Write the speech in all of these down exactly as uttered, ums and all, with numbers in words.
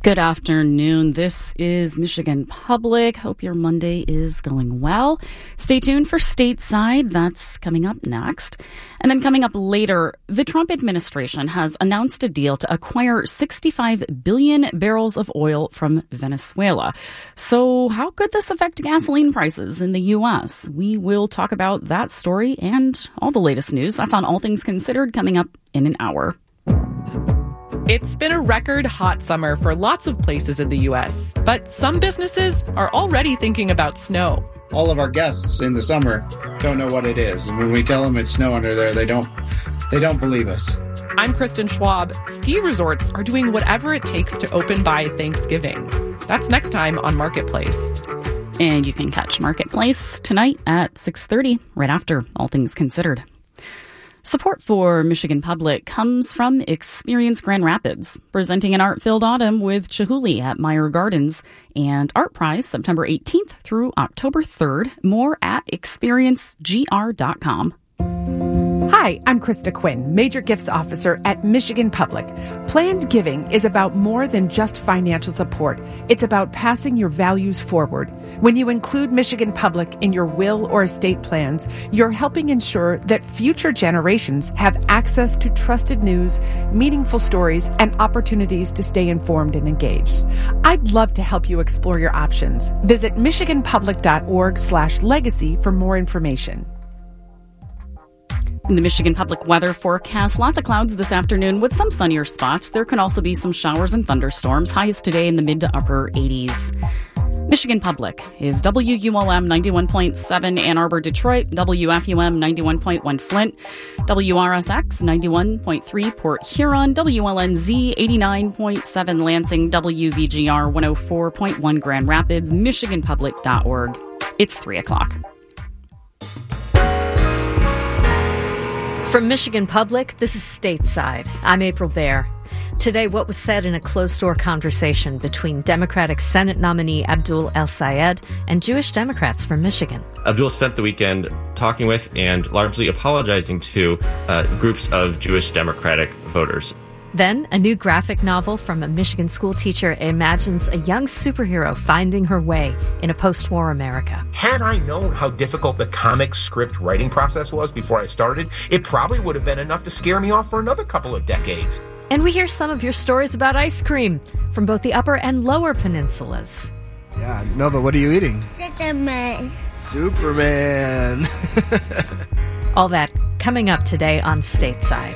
Good afternoon. This is Michigan Public. Hope your Monday is going well. Stay tuned for Stateside. That's coming up next. And then coming up later, the Trump administration has announced a deal to acquire sixty-five billion barrels of oil from Venezuela. So how could this affect gasoline prices in the U S? We will talk about that story and all the latest news. That's on All Things Considered coming up in an hour. It's been a record hot summer for lots of places in the U S, but some businesses are already thinking about snow. All of our guests in the summer don't know what it is. And when we tell them it's snow under there, they don't they don't believe us. I'm Kristen Schwab. Ski resorts are doing whatever it takes to open by Thanksgiving. That's next time on Marketplace. And you can catch Marketplace tonight at six thirty, right after All Things Considered. Support for Michigan Public comes from Experience Grand Rapids, presenting an art-filled autumn with Chihuly at Meyer Gardens and Art Prize September eighteenth through October third. More at experience g r dot com. Hi, I'm Krista Quinn, Major Gifts Officer at Michigan Public. Planned giving is about more than just financial support. It's about passing your values forward. When you include Michigan Public in your will or estate plans, you're helping ensure that future generations have access to trusted news, meaningful stories, and opportunities to stay informed and engaged. I'd love to help you explore your options. Visit michiganpublic.org slash legacy for more information. In the Michigan Public weather forecast, lots of clouds this afternoon with some sunnier spots. There can also be some showers and thunderstorms. Highs today in the mid to upper eighties. Michigan Public is W U L M ninety-one point seven Ann Arbor, Detroit, W F U M ninety-one point one Flint, W R S X ninety-one point three Port Huron, W L N Z eighty-nine point seven Lansing, W V G R one oh four point one Grand Rapids, michigan public dot org. It's three o'clock. From Michigan Public, this is Stateside. I'm April Baer. Today, what was said in a closed-door conversation between Democratic Senate nominee Abdul El-Sayed and Jewish Democrats from Michigan. Abdul spent the weekend talking with and largely apologizing to uh, groups of Jewish Democratic voters. Then, a new graphic novel from a Michigan school teacher imagines a young superhero finding her way in a post-war America. Had I known how difficult the comic script writing process was before I started, it probably would have been enough to scare me off for another couple of decades. And we hear some of your stories about ice cream from both the upper and lower peninsulas. Yeah, Nova, what are you eating? Superman. Superman. All that coming up today on Stateside.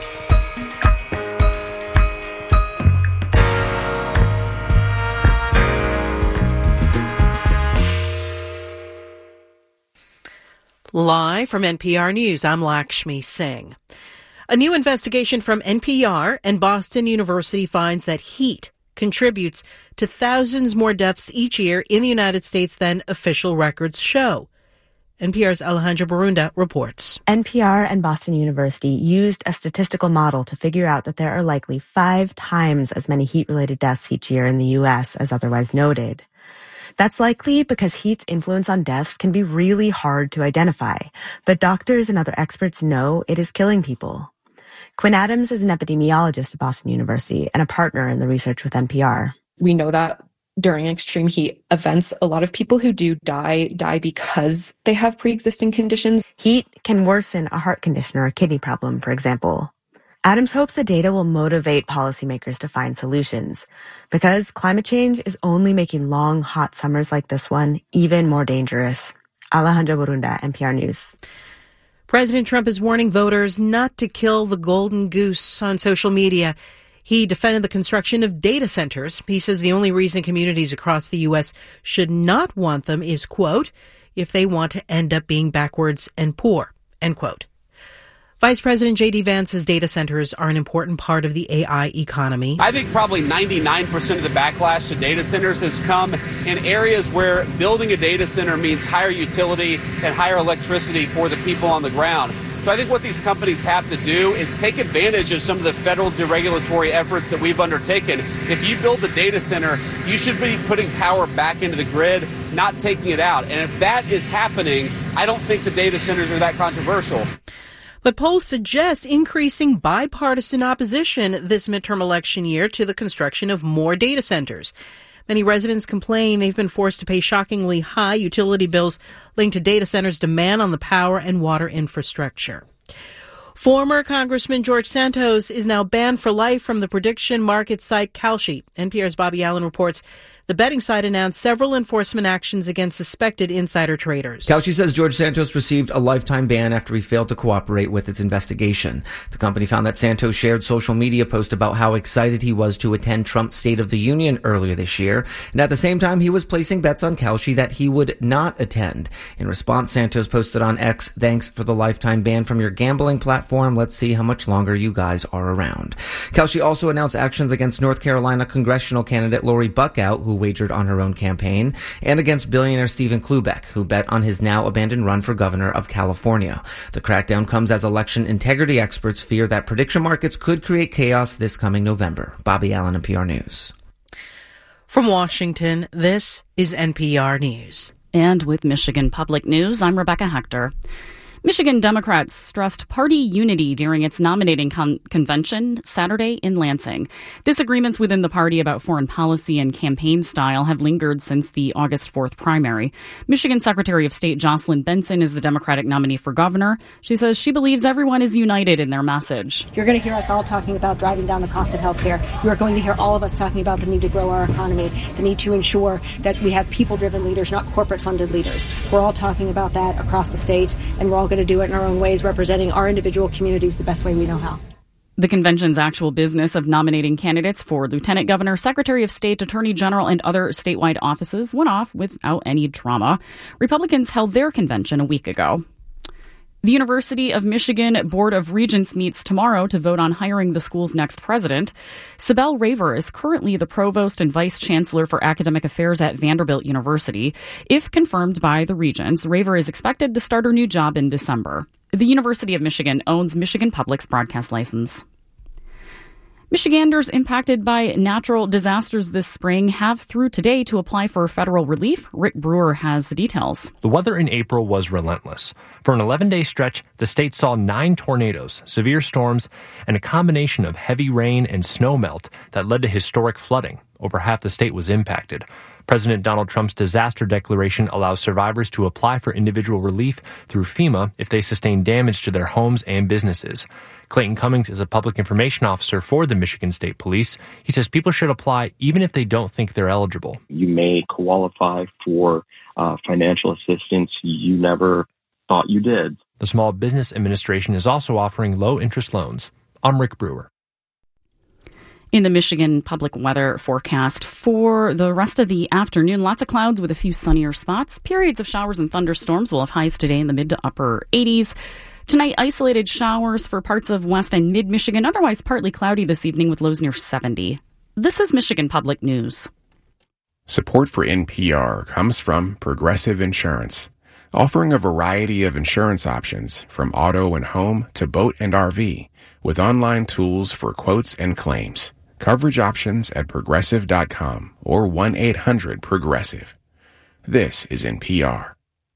Live from N P R News, I'm Lakshmi Singh. A new investigation from N P R and Boston University finds that heat contributes to thousands more deaths each year in the United States than official records show. N P R's Alejandra Barunda reports. N P R and Boston University used a statistical model to figure out that there are likely five times as many heat-related deaths each year in the U S as otherwise noted. That's likely because heat's influence on deaths can be really hard to identify, but doctors and other experts know it is killing people. Quinn Adams is an epidemiologist at Boston University and a partner in the research with N P R. We know that during extreme heat events, a lot of people who do die, die because they have pre-existing conditions. Heat can worsen a heart condition or a kidney problem, for example. Adams hopes the data will motivate policymakers to find solutions, because climate change is only making long, hot summers like this one even more dangerous. Alejandra Barunda, N P R News. President Trump is warning voters not to kill the golden goose on social media. He defended the construction of data centers. He says the only reason communities across the U S should not want them is, quote, if they want to end up being backwards and poor, end quote. Vice President J D Vance says data centers are an important part of the A I economy. I think probably ninety-nine percent of the backlash to data centers has come in areas where building a data center means higher utility and higher electricity for the people on the ground. So I think what these companies have to do is take advantage of some of the federal deregulatory efforts that we've undertaken. If you build a data center, you should be putting power back into the grid, not taking it out. And if that is happening, I don't think the data centers are that controversial. But polls suggest increasing bipartisan opposition this midterm election year to the construction of more data centers. Many residents complain they've been forced to pay shockingly high utility bills linked to data centers' demand on the power and water infrastructure. Former Congressman George Santos is now banned for life from the prediction market site Kalshi. N P R's Bobby Allen reports the betting site announced several enforcement actions against suspected insider traders. Kalshi says George Santos received a lifetime ban after he failed to cooperate with its investigation. The company found that Santos shared social media posts about how excited he was to attend Trump's State of the Union earlier this year, and at the same time he was placing bets on Kalshi that he would not attend. In response, Santos posted on X, "Thanks for the lifetime ban from your gambling platform. Let's see how much longer you guys are around." Kalshi also announced actions against North Carolina congressional candidate Lori Buckout, who wagered on her own campaign, and against billionaire Stephen Klubeck, who bet on his now abandoned run for governor of California. The crackdown comes as election integrity experts fear that prediction markets could create chaos this coming November. Bobby Allen, N P R News. From Washington, this is N P R News. And with Michigan Public News, I'm Rebecca Hector. Michigan Democrats stressed party unity during its nominating con- convention Saturday in Lansing. Disagreements within the party about foreign policy and campaign style have lingered since the August fourth primary. Michigan Secretary of State Jocelyn Benson is the Democratic nominee for governor. She says she believes everyone is united in their message. You're going to hear us all talking about driving down the cost of health care. You are going to hear all of us talking about the need to grow our economy, the need to ensure that we have people-driven leaders, not corporate-funded leaders. We're all talking about that across the state, and we're all going to do it in our own ways, representing our individual communities the best way we know how. The convention's actual business of nominating candidates for lieutenant governor, secretary of state, attorney general, and other statewide offices went off without any drama. Republicans held their convention a week ago. The University of Michigan Board of Regents meets tomorrow to vote on hiring the school's next president. Sibel Raver is currently the provost and vice chancellor for academic affairs at Vanderbilt University. If confirmed by the regents, Raver is expected to start her new job in December. The University of Michigan owns Michigan Public's broadcast license. Michiganders impacted by natural disasters this spring have through today to apply for federal relief. Rick Brewer has the details. The weather in April was relentless. For an eleven-day stretch, the state saw nine tornadoes, severe storms, and a combination of heavy rain and snow melt that led to historic flooding. Over half the state was impacted. President Donald Trump's disaster declaration allows survivors to apply for individual relief through FEMA if they sustain damage to their homes and businesses. Clayton Cummings is a public information officer for the Michigan State Police. He says people should apply even if they don't think they're eligible. You may qualify for uh, financial assistance you never thought you did. The Small Business Administration is also offering low-interest loans. I'm Rick Brewer. In the Michigan public weather forecast for the rest of the afternoon, lots of clouds with a few sunnier spots. Periods of showers and thunderstorms will have highs today in the mid to upper eighties. Tonight, isolated showers for parts of west and mid-Michigan. Otherwise, partly cloudy this evening with lows near seventy. This is Michigan Public News. Support for N P R comes from Progressive Insurance, offering a variety of insurance options from auto and home to boat and R V, with online tools for quotes and claims. Coverage options at progressive dot com or one eight hundred progressive. This is N P R.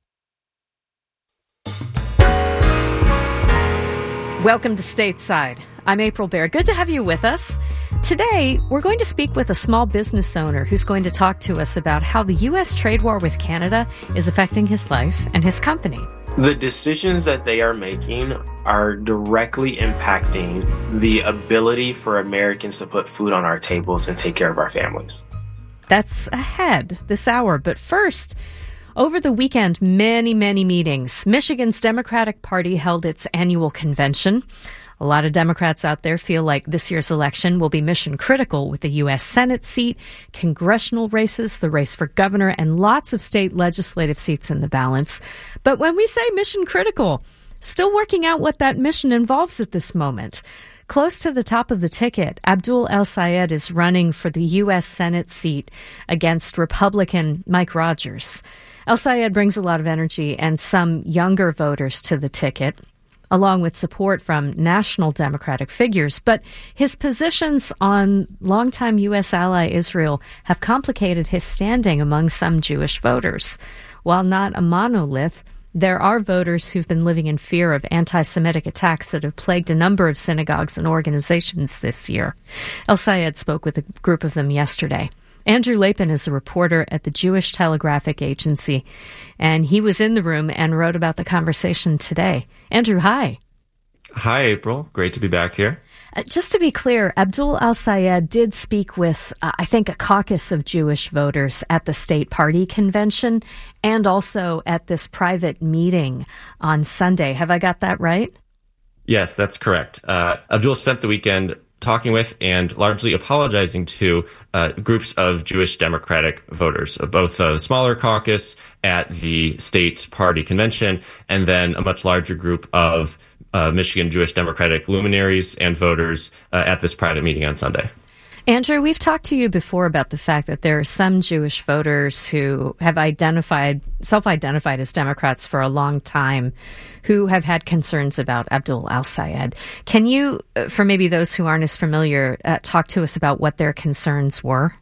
Welcome to Stateside. I'm April Baer. Good to have you with us. Today, we're going to speak with a small business owner who's going to talk to us about how the U S trade war with Canada is affecting his life and his company. The decisions that they are making are directly impacting the ability for Americans to put food on our tables and take care of our families. That's ahead this hour. But first, over the weekend, many, many meetings. Michigan's Democratic Party held its annual convention. A lot of Democrats out there feel like this year's election will be mission critical with the U S Senate seat, congressional races, the race for governor, and lots of state legislative seats in the balance. But when we say mission critical, still working out what that mission involves at this moment. Close to the top of the ticket, Abdul El-Sayed is running for the U S Senate seat against Republican Mike Rogers. El-Sayed brings a lot of energy and some younger voters to the ticket, along with support from national Democratic figures. But his positions on longtime U S ally Israel have complicated his standing among some Jewish voters. While not a monolith, There are voters who've been living in fear of anti-Semitic attacks that have plagued a number of synagogues and organizations this year. El-Sayed spoke with a group of them yesterday. Andrew Lapin is a reporter at the Jewish Telegraphic Agency, and he was in the room and wrote about the conversation today. Andrew, hi. Hi, April. Great to be back here. Uh, just to be clear, Abdul El-Sayed did speak with, uh, I think, a caucus of Jewish voters at the state party convention and also at this private meeting on Sunday. Have I got that right? Yes, that's correct. Uh, Abdul spent the weekend talking with and largely apologizing to uh, groups of Jewish Democratic voters, both uh, the smaller caucus at the state party convention and then a much larger group of uh, Michigan Jewish Democratic luminaries and voters uh, at this private meeting on Sunday. Andrew, we've talked to you before about the fact that there are some Jewish voters who have identified, self-identified as Democrats for a long time who have had concerns about Abdul El-Sayed. Can you, for maybe those who aren't as familiar, uh, talk to us about what their concerns were?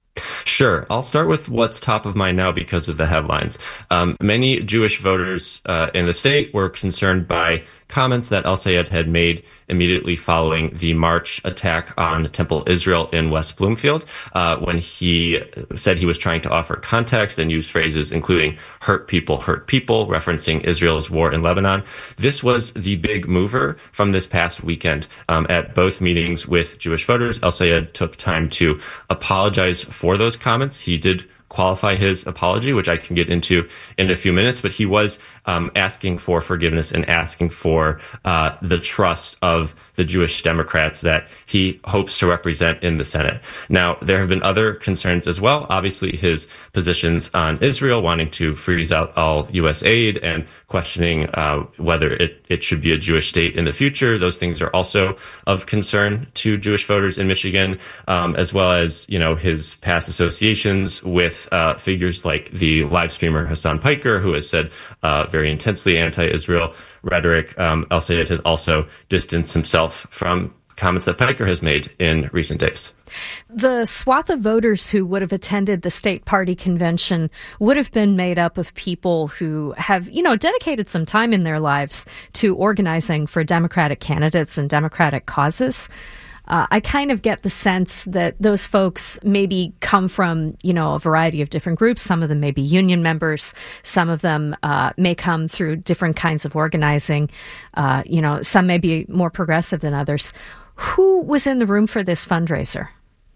Sure. I'll start with what's top of mind now because of the headlines. Um, many Jewish voters uh, in the state were concerned by comments that El-Sayed had made immediately following the March attack on Temple Israel in West Bloomfield, uh, when he said he was trying to offer context and use phrases including hurt people, hurt people, referencing Israel's war in Lebanon. This was the big mover from this past weekend. Um, at both meetings with Jewish voters, El-Sayed took time to apologize for those comments. He did qualify his apology, which I can get into in a few minutes, but he was um, asking for forgiveness and asking for uh, the trust of the Jewish Democrats that he hopes to represent in the Senate. Now, there have been other concerns as well. Obviously, his positions on Israel, wanting to freeze out all U S aid and questioning uh, whether it, it should be a Jewish state in the future. Those things are also of concern to Jewish voters in Michigan, um, as well as, you know, his past associations with uh, figures like the live streamer Hassan Piker, who has said uh, very intensely anti-Israel rhetoric. Um, El-Sayed has also distanced himself from comments that Piker has made in recent days. The swath of voters who would have attended the state party convention would have been made up of people who have, you know, dedicated some time in their lives to organizing for Democratic candidates and Democratic causes. Uh, I kind of get the sense that those folks maybe come from, you know, a variety of different groups. Some of them may be union members. Some of them uh, may come through different kinds of organizing. Uh, you know, some may be more progressive than others. Who was in the room for this fundraiser?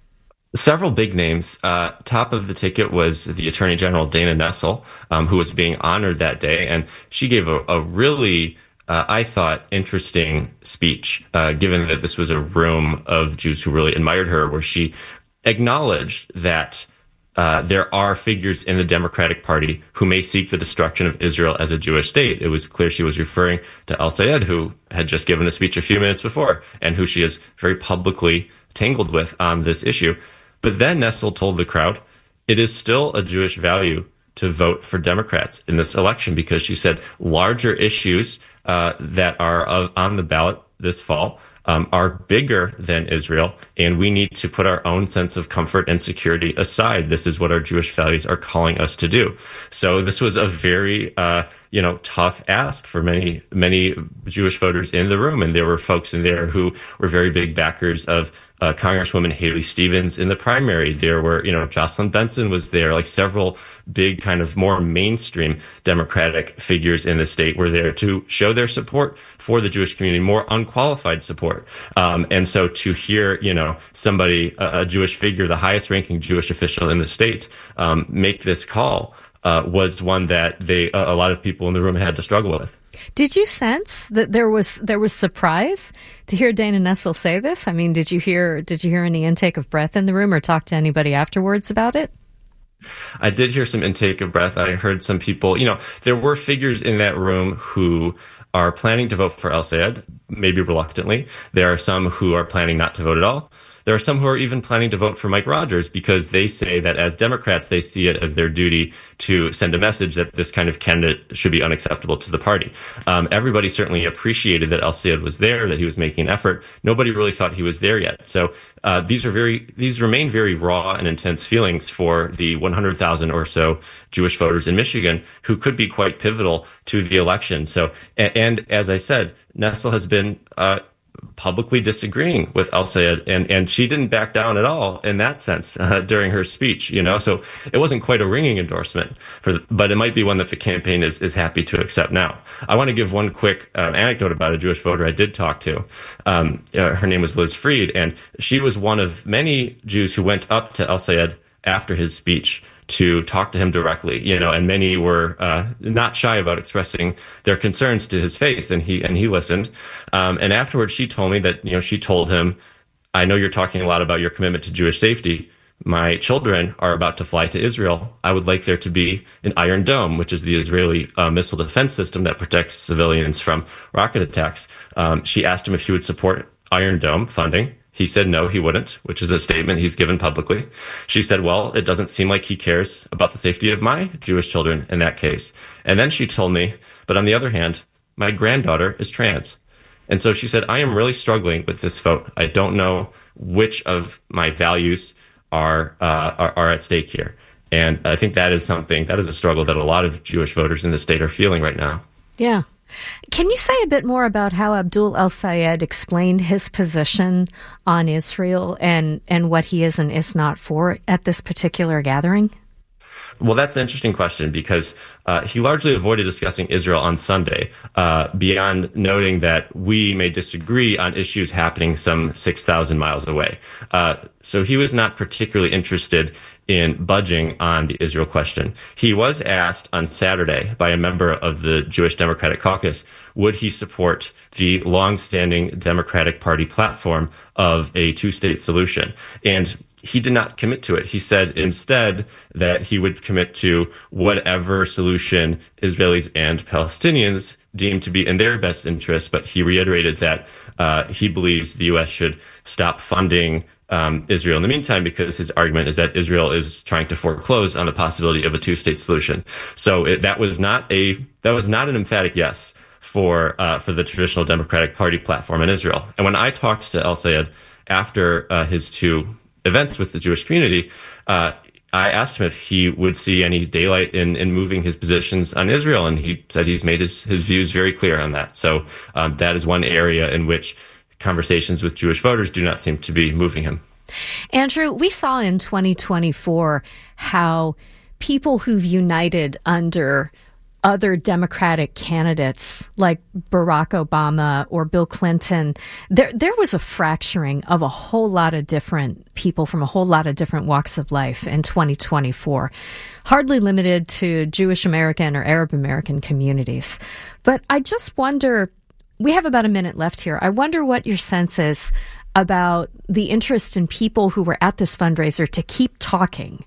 Several big names. Uh, top of the ticket was the Attorney General Dana Nessel, um, who was being honored that day. And she gave a, a really Uh, I thought, interesting speech, uh, given that this was a room of Jews who really admired her, where she acknowledged that uh, there are figures in the Democratic Party who may seek the destruction of Israel as a Jewish state. It was clear she was referring to El-Sayed, who had just given a speech a few minutes before, and who she is very publicly tangled with on this issue. But then Nessel told the crowd, it is still a Jewish value to vote for Democrats in this election, because she said larger issues uh, that are uh, on the ballot this fall um, are bigger than Israel, and we need to put our own sense of comfort and security aside. This is what our Jewish values are calling us to do. So this was a very, uh, you know, tough ask for many, many Jewish voters in the room, and there were folks in there who were very big backers of Uh, Congresswoman Haley Stevens in the primary. There were, you know, Jocelyn Benson was there, like several big kind of more mainstream Democratic figures in the state were there to show their support for the Jewish community, more unqualified support. Um, and so to hear, you know, somebody, a, a Jewish figure, the highest ranking Jewish official in the state, um, make this call uh, was one that they, a, a lot of people in the room had to struggle with. Did you sense that there was there was surprise to hear Dana Nessel say this? I mean, did you hear did you hear any intake of breath in the room or talk to anybody afterwards about it? I did hear some intake of breath. I heard some people, you know, there were figures in that room who are planning to vote for El-Sayed, maybe reluctantly. There are some who are planning not to vote at all. There are some who are even planning to vote for Mike Rogers because they say that as Democrats, they see it as their duty to send a message that this kind of candidate should be unacceptable to the party. Um, everybody certainly appreciated that El-Sayed was there, that he was making an effort. Nobody really thought he was there yet. So uh, these are very, these remain very raw and intense feelings for the one hundred thousand or so Jewish voters in Michigan who could be quite pivotal to the election. So, and, and as I said, Nessel has been uh, publicly disagreeing with El-Sayed, and, and she didn't back down at all in that sense uh, during her speech, you know, so it wasn't quite a ringing endorsement, for the, but it might be one that the campaign is, is happy to accept now. I want to give one quick uh, anecdote about a Jewish voter I did talk to. Um, uh, her name was Liz Fried, and she was one of many Jews who went up to El-Sayed after his speech to talk to him directly, you know, and many were uh, not shy about expressing their concerns to his face, and he and he listened. Um, and afterwards, she told me that, you know, she told him, "I know you're talking a lot about your commitment to Jewish safety. My children are about to fly to Israel. I would like there to be an Iron Dome, which is the Israeli uh, missile defense system that protects civilians from rocket attacks." Um, she asked him if he would support Iron Dome funding. He said no, he wouldn't, which is a statement he's given publicly. She said, well, it doesn't seem like he cares about the safety of my Jewish children in that case. And then she told me, but on the other hand, my granddaughter is trans. And so she said, I am really struggling with this vote. I don't know which of my values are, uh, are, are at stake here. And I think that is something, that is a struggle that a lot of Jewish voters in the state are feeling right now. Yeah. Can you say a bit more about how Abdul El-Sayed explained his position on Israel and, and what he is and is not for at this particular gathering? Well, that's an interesting question because uh, he largely avoided discussing Israel on Sunday, uh, beyond noting that we may disagree on issues happening some six thousand miles away. Uh, so he was not particularly interested in budging on the Israel question. He was asked on Saturday by a member of the Jewish Democratic Caucus, would he support the longstanding Democratic Party platform of a two-state solution? And he did not commit to it. He said instead that he would commit to whatever solution Israelis and Palestinians deemed to be in their best interest, but he reiterated that uh, he believes the U S should stop funding um, Israel in the meantime, because his argument is that Israel is trying to foreclose on the possibility of a two-state solution. So it, that was not a that was not an emphatic yes for uh, for the traditional Democratic Party platform in Israel. And when I talked to El-Sayed after uh, his two events with the Jewish community, uh, I asked him if he would see any daylight in, in moving his positions on Israel, and he said he's made his, his views very clear on that. So um, that is one area in which conversations with Jewish voters do not seem to be moving him. Andrew, we saw in twenty twenty-four how people who've united under other Democratic candidates like Barack Obama or Bill Clinton, there there was a fracturing of a whole lot of different people from a whole lot of different walks of life in twenty twenty-four, hardly limited to Jewish American or Arab American communities. But I just wonder, we have about a minute left here. I wonder what your sense is about the interest in people who were at this fundraiser to keep talking.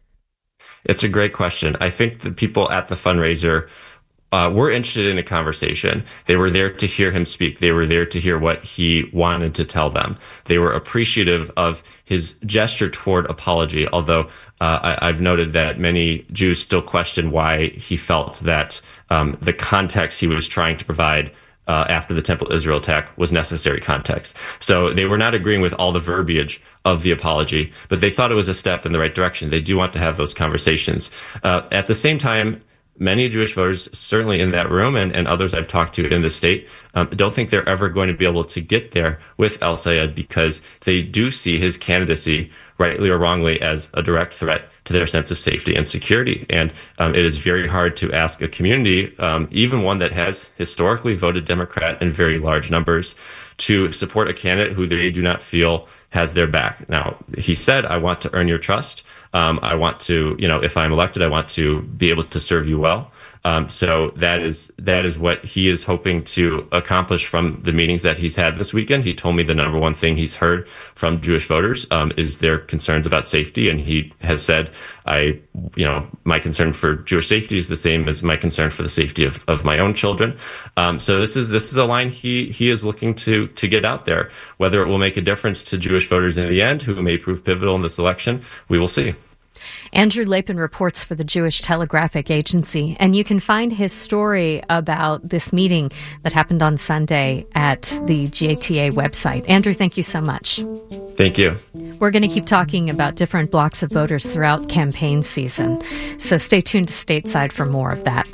It's a great question. I think the people at the fundraiser uh, were interested in a conversation. They were there to hear him speak. They were there to hear what he wanted to tell them. They were appreciative of his gesture toward apology, although uh, I, I've noted that many Jews still question why he felt that um, the context he was trying to provide Uh, after the Temple Israel attack was necessary context. So they were not agreeing with all the verbiage of the apology, but they thought it was a step in the right direction. They do want to have those conversations. Uh, at the same time, many Jewish voters, certainly in that room and, and others I've talked to in the state, um, don't think they're ever going to be able to get there with El-Sayed because they do see his candidacy, rightly or wrongly, as a direct threat to their sense of safety and security. And um, it is very hard to ask a community, um, even one that has historically voted Democrat in very large numbers, to support a candidate who they do not feel has their back. Now, he said, I want to earn your trust. Um, I want to, you know, if I'm elected, I want to be able to serve you well. Um, so that is that is what he is hoping to accomplish from the meetings that he's had this weekend. He told me the number one thing he's heard from Jewish voters um, is their concerns about safety, and he has said, "I, you know, my concern for Jewish safety is the same as my concern for the safety of, of my own children." Um, so this is this is a line he he is looking to to get out there. Whether it will make a difference to Jewish voters in the end, who may prove pivotal in this election, we will see. Andrew Lapin reports for the Jewish Telegraphic Agency, and you can find his story about this meeting that happened on Sunday at the G A T A website. Andrew, thank you so much. Thank you. We're going to keep talking about different blocks of voters throughout campaign season, so stay tuned to Stateside for more of that.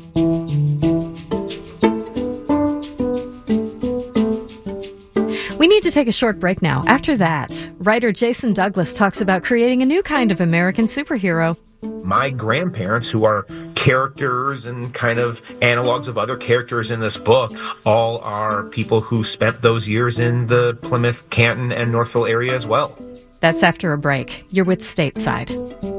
We need to take a short break now. After that, writer Jason Douglas talks about creating a new kind of American superhero. My grandparents, who are characters and kind of analogs of other characters in this book, all are people who spent those years in the Plymouth, Canton, and Northville area as well. That's after a break. You're with Stateside.